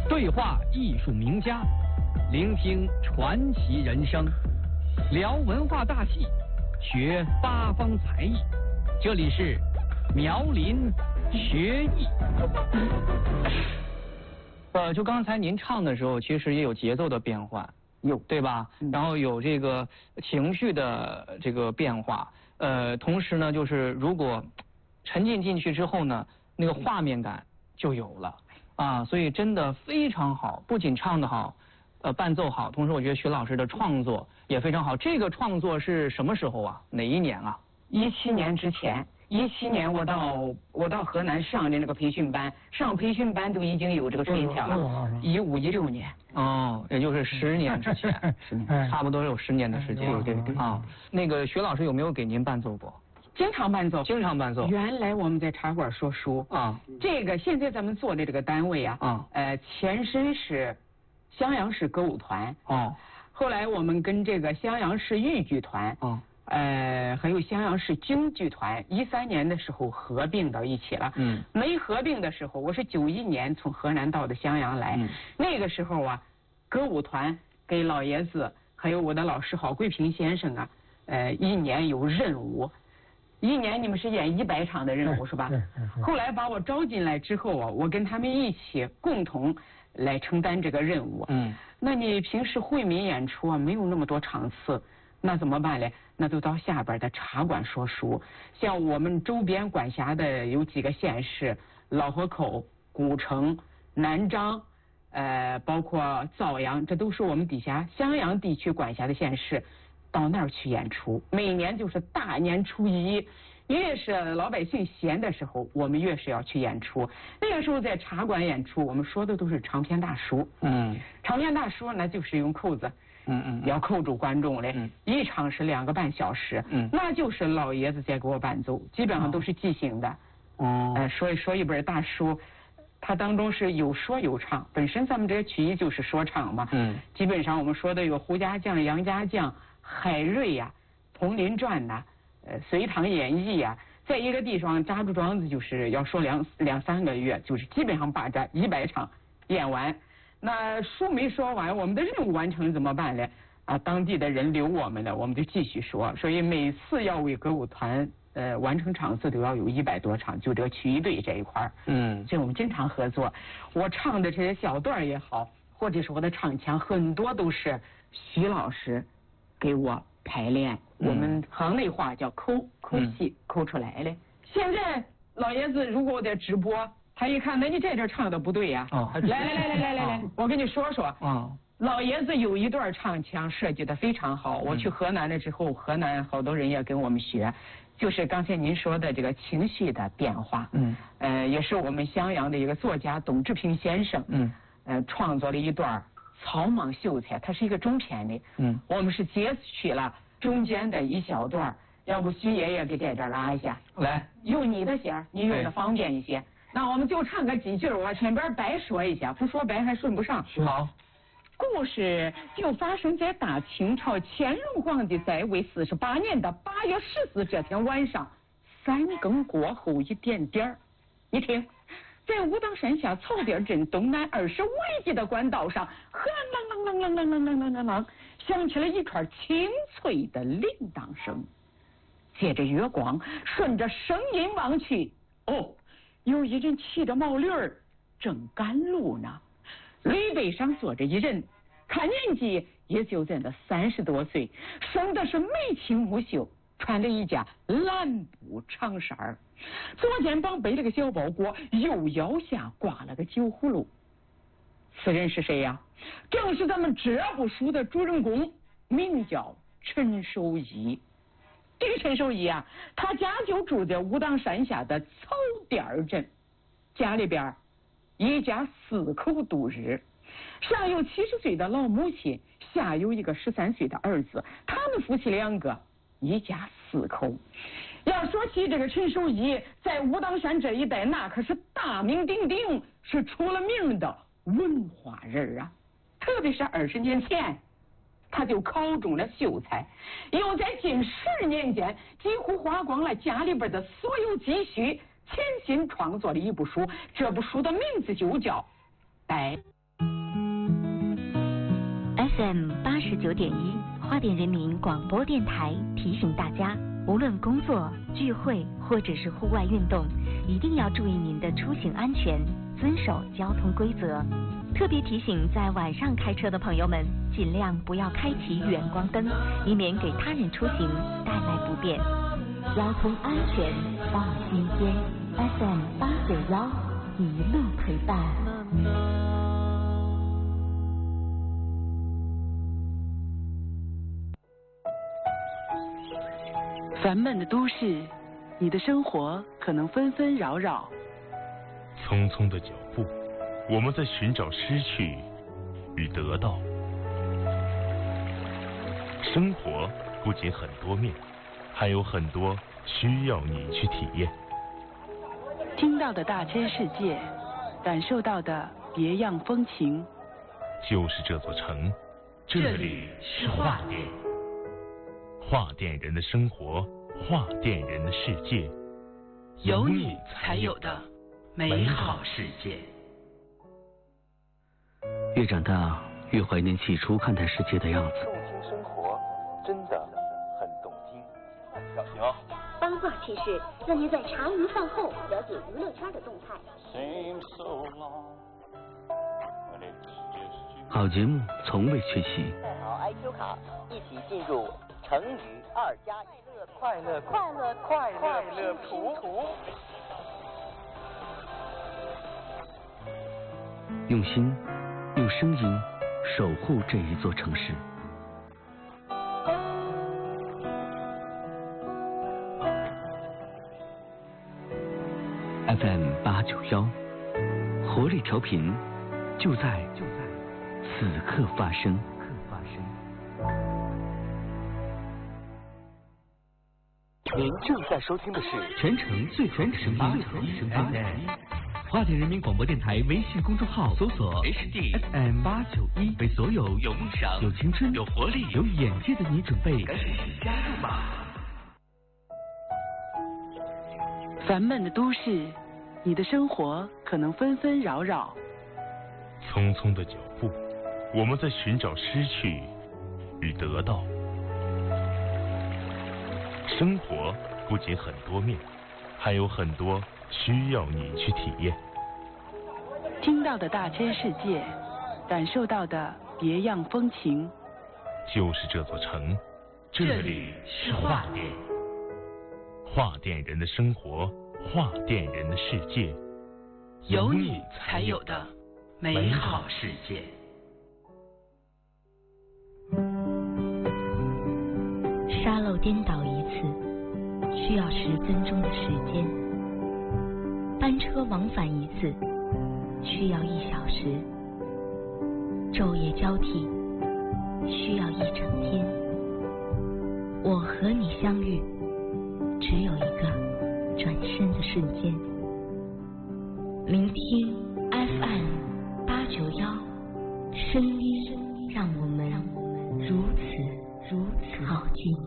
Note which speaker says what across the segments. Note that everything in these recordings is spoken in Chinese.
Speaker 1: 对话艺术名家，聆听传奇人生，聊文化大戏，学八方才艺。这里是苗林学艺。就刚才您唱的时候，其实也有节奏的变换，
Speaker 2: 有
Speaker 1: 对吧？然后有这个情绪的这个变化，同时呢，就是如果沉浸进去之后呢，那个画面感就有了啊，所以真的非常好，不仅唱得好，伴奏好，同时我觉得徐老师的创作也非常好。这个创作是什么时候啊？哪一年啊
Speaker 2: ？17年之前。17年我到河南上的那个培训班，上培训班都已经有这个吹腔了。15、16年。
Speaker 1: 哦，也就是10年之前，10年，差不多有10年的时间。
Speaker 2: 对
Speaker 1: 啊，那个徐老师有没有给您伴奏过？
Speaker 2: 经常伴奏。
Speaker 1: 经常伴奏。
Speaker 2: 原来我们在茶馆说书啊，这个现在咱们做的这个单位啊，前身是襄阳市歌舞团哦，后来我们跟这个襄阳市豫剧团哦。还有襄阳市京剧团，13年的时候合并到一起了。没合并的时候，我是91年从河南到的襄阳来。那个时候啊，歌舞团给老爷子还有我的老师郝桂平先生啊，1年有任务，1年你们是演100场的任务是吧？后来把我招进来之后啊，我跟他们一起共同来承担这个任务。那你平时惠民演出啊，没有那么多场次。那怎么办呢？那就到下边的茶馆说书。像我们周边管辖的有几个县市，老河口、古城、南漳，包括枣阳，这都是我们底下襄阳地区管辖的县市，到那儿去演出。每年就是大年初1，越是老百姓闲的时候，我们越是要去演出。那个时候在茶馆演出，我们说的都是长篇大书。长篇大书呢，就是用扣子。要扣住观众嘞。一场是2个半小时。那就是老爷子在给我伴奏，基本上都是即兴的。说一本大书，它当中是有说有唱，本身咱们这个曲艺就是说唱嘛。基本上我们说的有胡家将、杨家将、海瑞呀、彭林传呐、隋唐演义呀，在一个地方扎住桩子，就是要说2、3个月，就是基本上把这100场演完。那书没说完，我们的任务完成怎么办呢？啊，当地的人留我们的，我们就继续说。所以每次要为歌舞团完成场次都要有100多场，就这个曲艺队这一块儿。所以我们经常合作。我唱的这些小段也好，或者是我的唱腔，很多都是徐老师给我排练。我们行内话叫抠戏，抠出来的。现在老爷子如果我在直播。他一看，那你这唱的不对呀！来，我跟你说说。老爷子有一段唱腔设计的非常好。我去河南了之后，河南好多人也跟我们学，就是刚才您说的这个情绪的变化。也是我们襄阳的一个作家董志平先生。创作了一段草莽秀才，它是一个中篇的。我们是截取了中间的一小段，要不徐爷爷给这拉一下？来，用你的弦，你用的方便一些。那我们就唱个几句，我前边白说一下，不说白还顺不上。
Speaker 1: 好，
Speaker 2: 故事就发生在大清朝乾隆皇帝在位48年的8月14这天晚上3更过后1点点。你听，在武当山下曹店镇东南25里地的官道上，啷，响起了一串清脆的铃铛声。借着月光，顺着声音望去，有一人骑着毛驴儿正赶路呢，驴背上坐着一人，看年纪也就在那30多岁，生的是眉清目秀，穿着一件蓝布长衫儿，左肩膀背了个小包裹，右腰下挂了个酒葫芦。此人是谁呀？正是咱们这部书的主人公，名叫陈守义。这个陈守义啊，他家就住在武当山下的曹店镇，家里边一家4口度日，上有70岁的老母亲，下有一个13岁的儿子，他们夫妻2个，一家4口。要说起这个陈守义，在武当山这一带，那可是大名鼎鼎，是出了名的文化人啊。特别是20年前，他就考中了秀才，又在近10年间几乎花光了家里边的所有积蓄，潜心创作了一部书。这部书的名字就叫《白
Speaker 3: FM 89.1，花莲人民广播电台提醒大家，无论工作、聚会或者是户外运动，一定要注意您的出行安全，遵守交通规则。特别提醒在晚上开车的朋友们，尽量不要开启远光灯，以免给他人出行带来不便。交通安全放心间 ，FM 891一路陪伴。
Speaker 4: 烦闷的都市，你的生活可能纷纷扰扰。
Speaker 5: 匆匆的脚步，我们在寻找失去与得到。生活不仅很多面，还有很多需要你去体验。
Speaker 4: 听到的大千世界，感受到的别样风情。
Speaker 5: 就是这座城，这里是画店。画店人的生活，画店人的世界，
Speaker 4: 有你才有的美好世界。
Speaker 6: 越长大，越怀念起初看待世界的样子。
Speaker 7: 动听生活，真的很动听。小晴，
Speaker 8: 八卦趣事，让您在茶余饭后了解娱乐圈的动态。
Speaker 6: 好节目从未缺席。
Speaker 9: 带好 IQ 卡，一起进入成语2+1快乐图。
Speaker 6: 用心，用声音守护这一座城市。FM 891，活力调频，就在此刻发生。
Speaker 7: 您正在收听的是
Speaker 6: 全城最好的声音，FM 花莲人民广播电台微信公众号搜索 FM 891，为所有有梦想、有青春、有活力、有眼界的你准备。赶紧加入吧！
Speaker 4: 烦闷的都市，你的生活可能纷纷扰扰。
Speaker 5: 匆匆的脚步，我们在寻找失去与得到。生活不仅很多面，还有很多需要你去体验。
Speaker 4: 听到的大千世界，感受到的别样风情。
Speaker 5: 就是这座城，这里是画店。画店人的生活，画店人的世界，
Speaker 4: 有你才有的美好世界。
Speaker 3: 沙漏颠倒一次需要10分钟的时间，班车往返一次需要1小时，昼夜交替需要1整天。我和你相遇，只有一个转身的瞬间。聆听 FM 891，声音让我们如此靠近。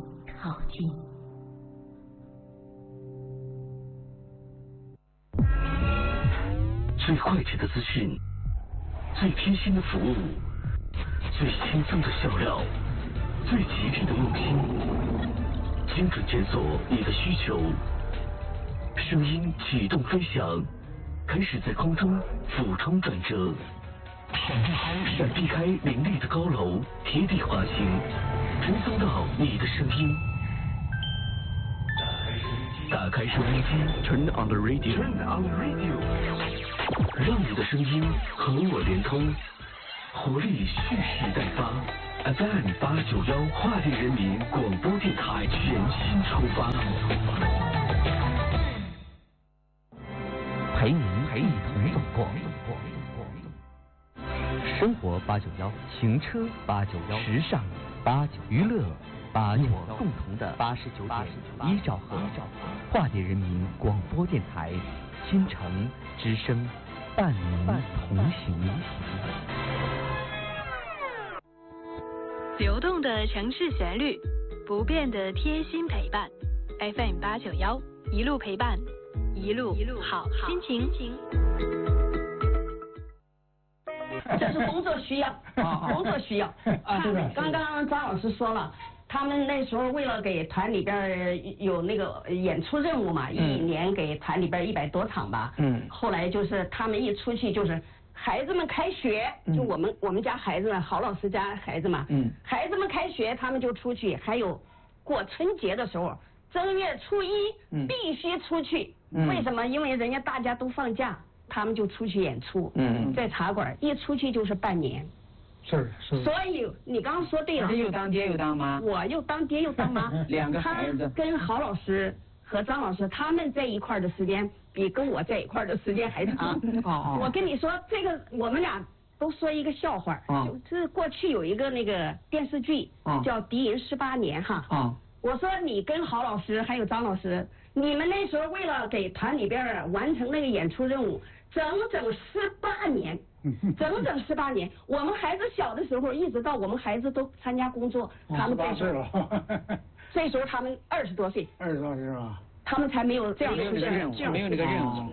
Speaker 6: 最快捷的资讯，最贴心的服务，最轻松的笑料，最吉利的用心，精准检索你的需求。声音启动飞翔，开始在空中俯冲转折，闪避开林立的高楼，贴地滑行，追踪到你的声音。打开收音机 ，Turn on the radio， 让你的声音和我连通，活力蓄势待发。FM 891，花莲人民广播电台全新出发，陪您一同走过。生活891，行车891，时尚891，娱乐891，共同的89.1兆赫，花莲人民广播电台，新城之声，伴您同行。
Speaker 10: 流动的城市旋律，不变的贴心陪伴。FM 891，一路陪伴，一路好心情。
Speaker 11: 这是工作需要，工作需要。啊，刚刚张老师说了。他们那时候为了给团里边有那个演出任务嘛，一年给团里边100多场吧。后来就是他们一出去就是孩子们开学，就我们家孩子郝老师家孩子嘛，孩子们开学他们就出去，还有过春节的时候，正月初1必须出去。为什么？因为人家大家都放假，他们就出去演出。在茶馆一出去就是半年。
Speaker 12: 是。
Speaker 11: 所以你刚刚说对了。
Speaker 2: 又当爹又当妈。
Speaker 11: 我又当爹又当妈。
Speaker 2: 2个孩子。
Speaker 11: 他跟郝老师和张老师他们在一块的时间，比跟我在一块的时间还长。我跟你说，这个我们俩都说一个笑话。就是过去有一个那个电视剧叫《敌人18年》哈。我说你跟郝老师还有张老师，你们那时候为了给团里边完成那个演出任务，整18年。整18年，我们孩子小的时候，一直到我们孩子都参加工作，他们
Speaker 12: 18岁了。
Speaker 11: 这时候他们20多岁。
Speaker 12: 20多岁是吧？
Speaker 11: 他们才没有这样的任
Speaker 2: 务，没有这个任务。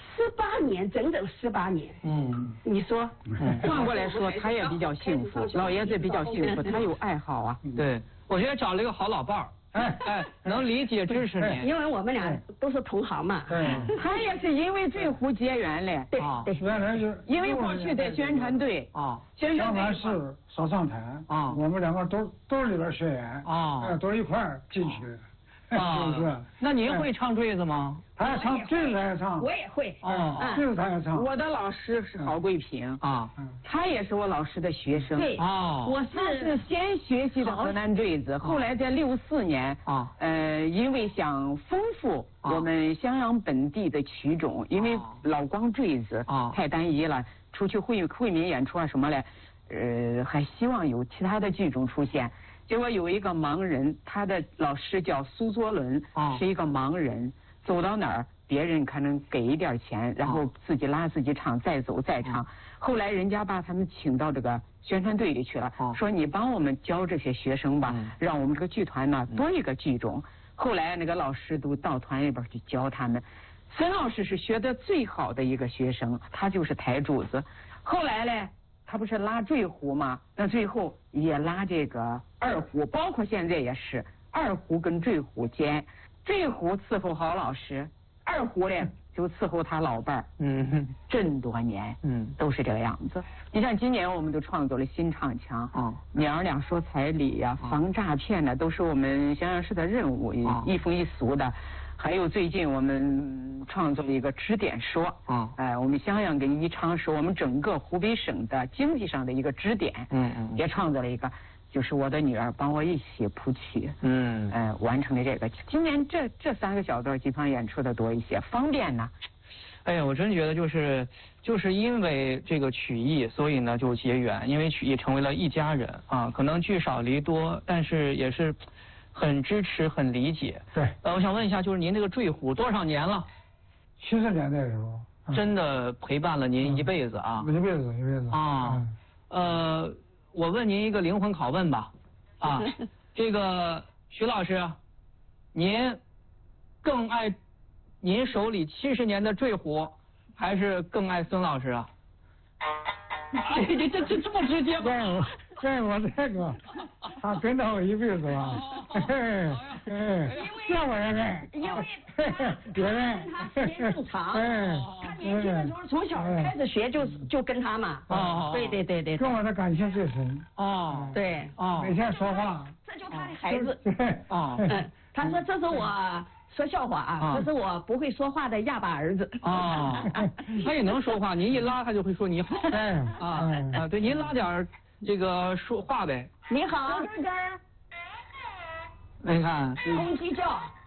Speaker 11: 18年，整18年。你说，
Speaker 2: 换过来说，他也比较幸福，老爷子比较幸福，他有爱好啊。
Speaker 1: 对，我觉得找了一个好老伴儿。能理解支持你，
Speaker 11: 因为我们俩都是同行嘛。
Speaker 2: 他也是因为坠湖结缘嘞。
Speaker 11: 对，
Speaker 12: 原来就
Speaker 2: 因为过去在宣传队
Speaker 12: 宣传队是少上台我们2个都是里边学员都一块儿进去。是不是？
Speaker 1: 那您会唱坠子吗？
Speaker 12: 他也唱坠子，他也唱。
Speaker 11: 我也会。
Speaker 12: 坠子他也唱。
Speaker 2: 我的老师是郝桂平他也是我老师的学生。
Speaker 11: 对。
Speaker 2: 我是先学习的河南坠子，后来在64年因为想丰富我们襄阳本地的曲种，因为老光坠子太单一了，出去惠民演出什么嘞，还希望有其他的剧种出现。结果有一个盲人，他的老师叫苏作伦，是一个盲人，走到哪儿别人可能给一点钱，然后自己拉自己唱，再走再唱。后来人家把他们请到这个宣传队里去了，说你帮我们教这些学生吧，让我们这个剧团呢多一个剧种。后来那个老师都到团里边去教他们。孙老师是学得最好的一个学生，他就是台柱子。后来嘞，他不是拉坠胡吗？那最后也拉这个二胡，包括现在也是二胡跟坠胡兼。坠胡伺候郝老师，二胡嘞就伺候他老伴儿。这么多年，都是这个样子。你像今年我们都创作了新唱腔娘儿俩说彩礼呀、防诈骗呢，都是我们襄阳市的任务，一风一俗的。还有最近我们创作了一个指点说我们襄阳跟宜昌是我们整个湖北省的经济上的一个支点。也创作了一个，就是我的女儿帮我一起谱曲。完成了这个。今年这3个小段基本上演出的多一些，方便呢。
Speaker 1: 哎呀，我真觉得就是因为这个曲艺，所以呢就结缘，因为曲艺成为了一家人可能聚少离多，但是也是很支持、很理解。
Speaker 12: 对。
Speaker 1: 我想问一下，就是您这个坠胡多少年了
Speaker 12: ？70年代的时候。
Speaker 1: 真的陪伴了您一辈子啊！
Speaker 12: 一辈子
Speaker 1: 我问您一个灵魂拷问吧这个徐老师，您更爱您手里70年的坠胡，还是更爱孙老师啊？哎，这么直接吗？
Speaker 12: 对我这个，他跟着我一辈子了。这我也爱。
Speaker 11: 因为别人他时间更长。他年轻的时候从小开始学就跟他嘛。对。
Speaker 12: 跟我的感情最深。
Speaker 11: 对。
Speaker 12: 每天说话。
Speaker 11: 这就他的孩子。他说这是我说笑话这是我不会说话的哑巴儿子。
Speaker 1: 他也能说话，您一拉他就会说你好。对，您拉点这个说话呗。
Speaker 11: 你好，
Speaker 1: 你看，
Speaker 11: 公鸡叫。